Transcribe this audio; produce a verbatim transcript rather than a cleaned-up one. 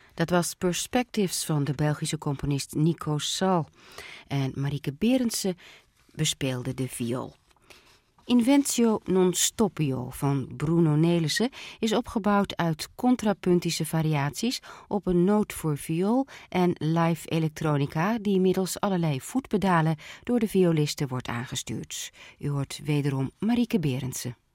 Dat was Perspectives van de Belgische componist Nico Sal. En Marieke Berendsen bespeelde de viool. Inventio non stoppio van Bruno Nelissen is opgebouwd uit contrapuntische variaties op een noot voor viool en live elektronica die middels allerlei voetpedalen door de violisten wordt aangestuurd. U hoort wederom Marieke Berendsen.